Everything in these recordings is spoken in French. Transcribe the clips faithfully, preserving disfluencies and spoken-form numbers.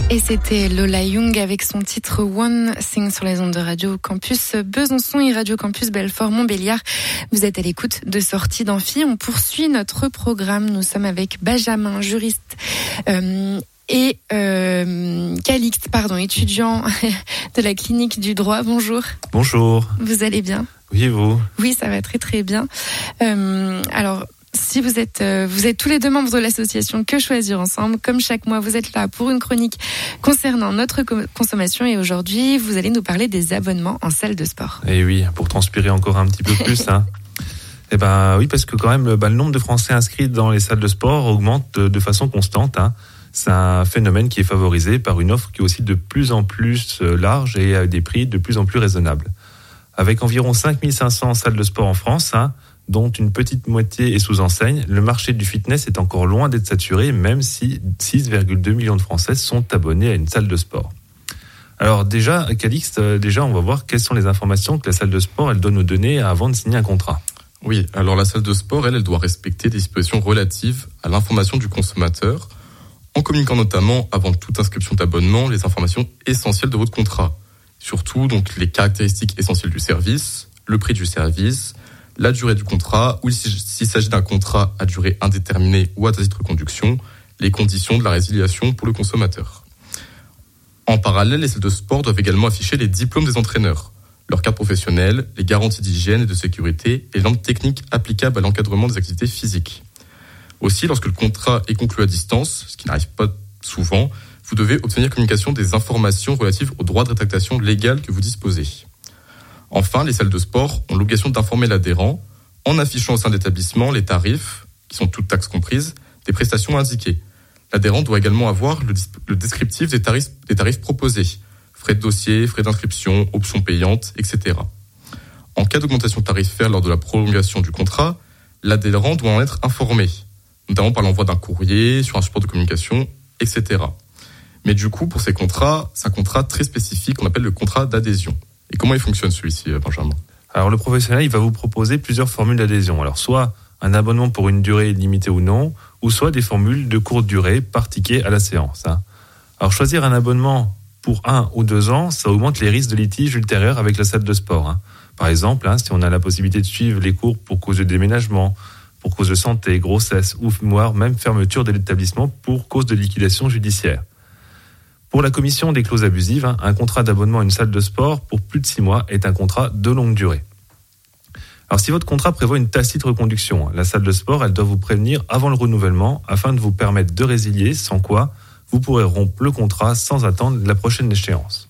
Et c'était Lola Young avec son titre One Thing sur les ondes de Radio Campus Besançon et Radio Campus Belfort Montbéliard. Vous êtes à l'écoute de Sorties d'Amphi. On poursuit notre programme. Nous sommes avec Benjamin, juriste, euh, et euh, Calixte, pardon, étudiant de la clinique du droit. Bonjour. Bonjour. Vous allez bien ? Oui, et vous ? Oui, ça va très très bien. Euh, alors... Si vous êtes, euh, vous êtes tous les deux membres de l'association Que Choisir Ensemble, comme chaque mois, vous êtes là pour une chronique concernant notre co- consommation et aujourd'hui, vous allez nous parler des abonnements en salle de sport. Et oui, pour transpirer encore un petit peu plus, hein. Eh ben oui, parce que quand même, bah, le nombre de Français inscrits dans les salles de sport augmente de, de façon constante, hein. C'est un phénomène qui est favorisé par une offre qui est aussi de plus en plus large et à des prix de plus en plus raisonnables. Avec environ cinq mille cinq cents salles de sport en France, hein, dont une petite moitié est sous enseigne, le marché du fitness est encore loin d'être saturé, même si six virgule deux millions de Français sont abonnés à une salle de sport. Alors déjà, Calixte, déjà on va voir quelles sont les informations que la salle de sport elle doit nous donner avant de signer un contrat. Oui, alors la salle de sport, elle, elle doit respecter des dispositions relatives à l'information du consommateur, en communiquant notamment, avant toute inscription d'abonnement, les informations essentielles de votre contrat. Surtout donc les caractéristiques essentielles du service, le prix du service, la durée du contrat, ou s'il s'agit d'un contrat à durée indéterminée ou à titre de conduction, les conditions de la résiliation pour le consommateur. En parallèle, les salles de sport doivent également afficher les diplômes des entraîneurs, leur carte professionnelle, les garanties d'hygiène et de sécurité et les normes techniques applicables à l'encadrement des activités physiques. Aussi, lorsque le contrat est conclu à distance, ce qui n'arrive pas souvent, vous devez obtenir communication des informations relatives aux droits de rétractation légales que vous disposez. Enfin, les salles de sport ont l'obligation d'informer l'adhérent, en affichant au sein de l'établissement les tarifs, qui sont toutes taxes comprises, des prestations indiquées. L'adhérent doit également avoir le, le descriptif des tarifs, des tarifs proposés, frais de dossier, frais d'inscription, options payantes, et cetera. En cas d'augmentation tarifaire lors de la prolongation du contrat, l'adhérent doit en être informé, notamment par l'envoi d'un courrier, sur un support de communication, et cetera. Mais du coup, pour ces contrats, c'est un contrat très spécifique qu'on appelle le contrat d'adhésion. Et comment il fonctionne celui-ci, Benjamin ? Alors le professionnel, il va vous proposer plusieurs formules d'adhésion. Alors soit un abonnement pour une durée limitée ou non, ou soit des formules de courte durée par ticket à la séance, hein. Alors choisir un abonnement pour un ou deux ans, ça augmente les risques de litige ultérieurs avec la salle de sport, hein. Par exemple, hein, si on a la possibilité de suivre les cours pour cause de déménagement, pour cause de santé, grossesse ou voire même fermeture de l'établissement pour cause de liquidation judiciaire. Pour la commission des clauses abusives, un contrat d'abonnement à une salle de sport pour plus de six mois est un contrat de longue durée. Alors si votre contrat prévoit une tacite reconduction, la salle de sport elle doit vous prévenir avant le renouvellement afin de vous permettre de résilier, sans quoi vous pourrez rompre le contrat sans attendre la prochaine échéance.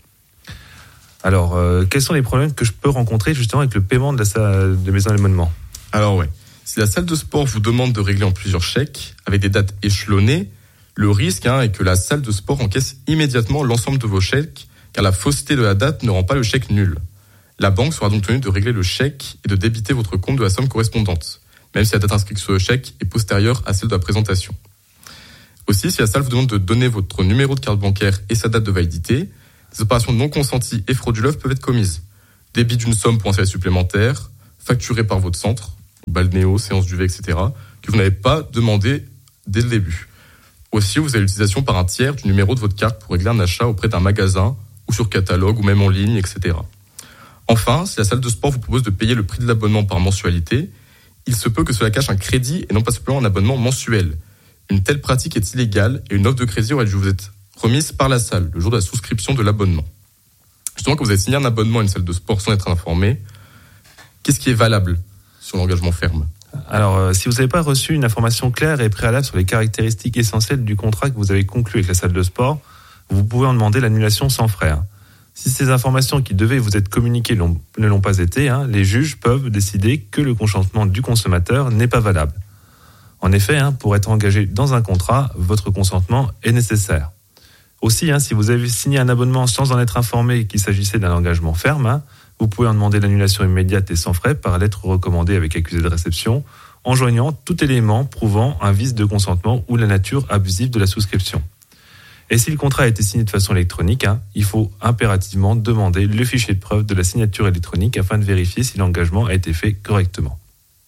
Alors euh, quels sont les problèmes que je peux rencontrer justement avec le paiement de, la salle, de mes abonnements ? Alors ouais, si la salle de sport vous demande de régler en plusieurs chèques avec des dates échelonnées, le risque hein, est que la salle de sport encaisse immédiatement l'ensemble de vos chèques, car la fausseté de la date ne rend pas le chèque nul. La banque sera donc tenue de régler le chèque et de débiter votre compte de la somme correspondante, même si la date inscrite sur le chèque est postérieure à celle de la présentation. Aussi, si la salle vous demande de donner votre numéro de carte bancaire et sa date de validité, des opérations non consenties et frauduleuses peuvent être commises. Débit d'une somme pour un service supplémentaire, facturé par votre centre, balnéo, séance du V, et cetera, que vous n'avez pas demandé dès le début. Aussi, vous avez l'utilisation par un tiers du numéro de votre carte pour régler un achat auprès d'un magasin ou sur catalogue ou même en ligne, et cetera. Enfin, si la salle de sport vous propose de payer le prix de l'abonnement par mensualité, il se peut que cela cache un crédit et non pas simplement un abonnement mensuel. Une telle pratique est illégale et une offre de crédit aurait dû vous être remise par la salle le jour de la souscription de l'abonnement. Justement, quand vous avez signé un abonnement à une salle de sport sans être informé, qu'est-ce qui est valable sur l'engagement ferme ? Alors, euh, si vous n'avez pas reçu une information claire et préalable sur les caractéristiques essentielles du contrat que vous avez conclu avec la salle de sport, vous pouvez en demander l'annulation sans frais, hein. Si ces informations qui devaient vous être communiquées l'ont, ne l'ont pas été, hein, les juges peuvent décider que le consentement du consommateur n'est pas valable. En effet, hein, pour être engagé dans un contrat, votre consentement est nécessaire. Aussi, hein, si vous avez signé un abonnement sans en être informé qu'il s'agissait d'un engagement ferme, hein, vous pouvez en demander l'annulation immédiate et sans frais par lettre recommandée avec accusé de réception, en joignant tout élément prouvant un vice de consentement ou la nature abusive de la souscription. Et si le contrat a été signé de façon électronique, hein, il faut impérativement demander le fichier de preuve de la signature électronique afin de vérifier si l'engagement a été fait correctement.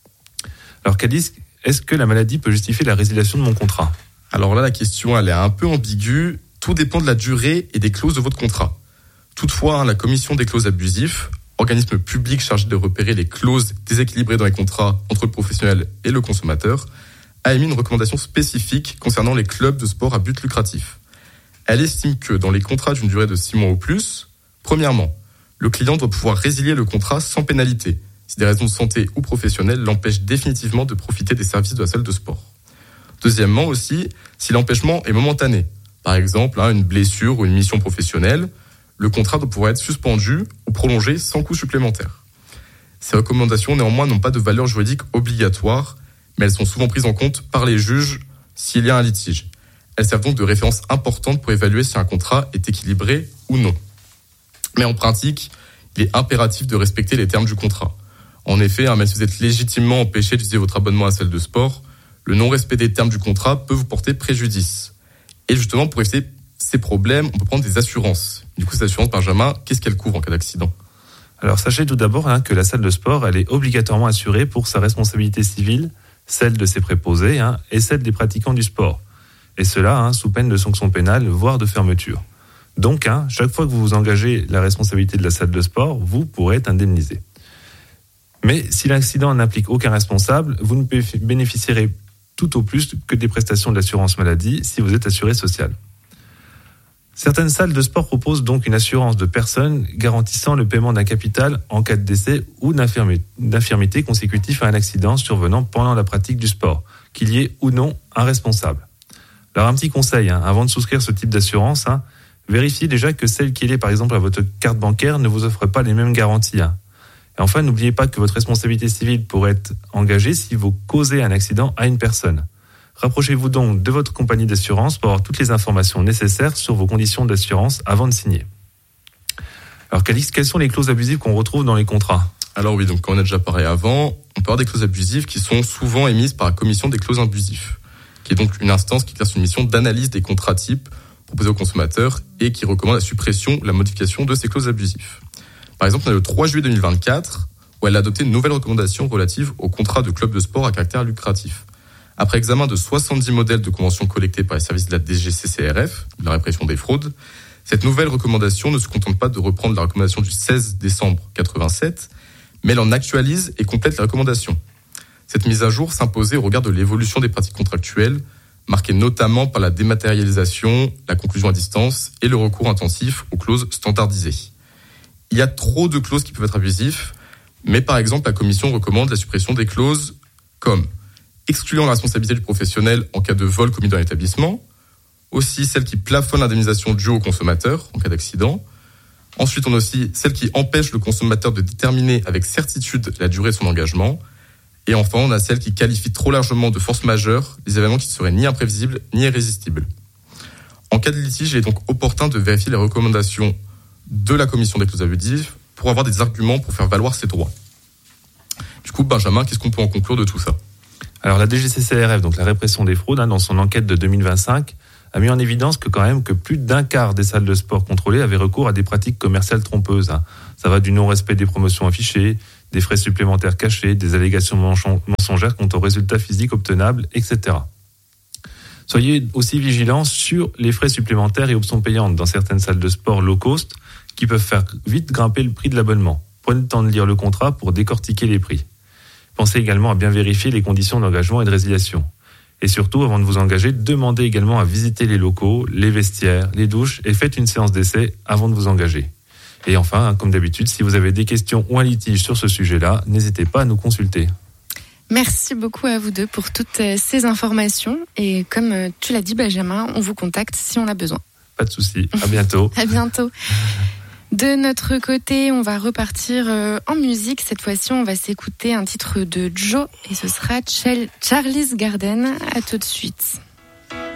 Alors Calixte, est-ce que la maladie peut justifier la résiliation de mon contrat ? Alors là, la question elle est un peu ambiguë. Tout dépend de la durée et des clauses de votre contrat. Toutefois, la commission des clauses abusives, organisme public chargé de repérer les clauses déséquilibrées dans les contrats entre le professionnel et le consommateur, a émis une recommandation spécifique concernant les clubs de sport à but lucratif. Elle estime que dans les contrats d'une durée de six mois ou plus, premièrement, le client doit pouvoir résilier le contrat sans pénalité, si des raisons de santé ou professionnelles l'empêchent définitivement de profiter des services de la salle de sport. Deuxièmement aussi, si l'empêchement est momentané, par exemple une blessure ou une mission professionnelle, le contrat doit pouvoir être suspendu ou prolongé sans coût supplémentaire. Ces recommandations néanmoins n'ont pas de valeur juridique obligatoire, mais elles sont souvent prises en compte par les juges s'il y a un litige. Elles servent donc de référence importante pour évaluer si un contrat est équilibré ou non. Mais en pratique, il est impératif de respecter les termes du contrat. En effet, même si vous êtes légitimement empêché d'utiliser votre abonnement à la salle de sport, le non-respect des termes du contrat peut vous porter préjudice. Et justement, pour éviter ces problèmes, on peut prendre des assurances. Du coup, ces assurances, Benjamin, qu'est-ce qu'elles couvrent en cas d'accident ? Alors, sachez tout d'abord hein, que la salle de sport, elle est obligatoirement assurée pour sa responsabilité civile, celle de ses préposés hein, et celle des pratiquants du sport. Et cela hein, sous peine de sanctions pénales, voire de fermeture. Donc, hein, chaque fois que vous vous engagez la responsabilité de la salle de sport, vous pourrez être indemnisé. Mais si l'accident n'implique aucun responsable, vous ne bénéficierez tout au plus que des prestations de l'assurance maladie si vous êtes assuré social. Certaines salles de sport proposent donc une assurance de personnes garantissant le paiement d'un capital en cas de décès ou d'infirmité consécutif à un accident survenant pendant la pratique du sport, qu'il y ait ou non un responsable. Alors un petit conseil, hein, avant de souscrire ce type d'assurance, hein, vérifiez déjà que celle qui est liée par exemple à votre carte bancaire ne vous offre pas les mêmes garanties. Hein. Et enfin, n'oubliez pas que votre responsabilité civile pourrait être engagée si vous causez un accident à une personne. Rapprochez-vous donc de votre compagnie d'assurance pour avoir toutes les informations nécessaires sur vos conditions d'assurance avant de signer. Alors, Calix, quelles sont les clauses abusives qu'on retrouve dans les contrats ? Alors oui, donc comme on a déjà parlé avant, on peut avoir des clauses abusives qui sont souvent émises par la commission des clauses abusives, qui est donc une instance qui exerce une mission d'analyse des contrats types proposés aux consommateurs et qui recommande la suppression ou la modification de ces clauses abusives. Par exemple, on a le trois juillet deux mille vingt-quatre, où elle a adopté une nouvelle recommandation relative aux contrats de clubs de sport à caractère lucratif. Après examen de soixante-dix modèles de conventions collectées par les services de la D G C C R F, de la répression des fraudes, cette nouvelle recommandation ne se contente pas de reprendre la recommandation du seize décembre quatre-vingt-sept, mais elle en actualise et complète la recommandation. Cette mise à jour s'imposait au regard de l'évolution des pratiques contractuelles, marquée notamment par la dématérialisation, la conclusion à distance et le recours intensif aux clauses standardisées. Il y a trop de clauses qui peuvent être abusives, mais par exemple, la Commission recommande la suppression des clauses comme excluant la responsabilité du professionnel en cas de vol commis dans l'établissement, aussi celles qui plafonnent l'indemnisation due au consommateur en cas d'accident. Ensuite, on a aussi celles qui empêchent le consommateur de déterminer avec certitude la durée de son engagement. Et enfin, on a celles qui qualifient trop largement de force majeure des événements qui ne seraient ni imprévisibles ni irrésistibles. En cas de litige, il est donc opportun de vérifier les recommandations de la commission des clauses abusives pour avoir des arguments pour faire valoir ses droits. Du coup, Benjamin, qu'est-ce qu'on peut en conclure de tout ça ? Alors la D G C C R F, donc la répression des fraudes, hein, dans son enquête de deux mille vingt-cinq, a mis en évidence que quand même que plus d'un quart des salles de sport contrôlées avaient recours à des pratiques commerciales trompeuses. Hein. Ça va du non-respect des promotions affichées, des frais supplémentaires cachés, des allégations mensongères quant aux résultats physiques obtenables, et cetera. Soyez aussi vigilants sur les frais supplémentaires et options payantes dans certaines salles de sport low cost qui peuvent faire vite grimper le prix de l'abonnement. Prenez le temps de lire le contrat pour décortiquer les prix. Pensez également à bien vérifier les conditions d'engagement et de résiliation. Et surtout, avant de vous engager, demandez également à visiter les locaux, les vestiaires, les douches et faites une séance d'essai avant de vous engager. Et enfin, comme d'habitude, si vous avez des questions ou un litige sur ce sujet-là, n'hésitez pas à nous consulter. Merci beaucoup à vous deux pour toutes ces informations. Et comme tu l'as dit, Benjamin, on vous contacte si on a besoin. Pas de souci. À bientôt. À bientôt. De notre côté, on va repartir en musique. Cette fois-ci, on va s'écouter un titre de Joe et ce sera Charlie's Garden. À tout de suite.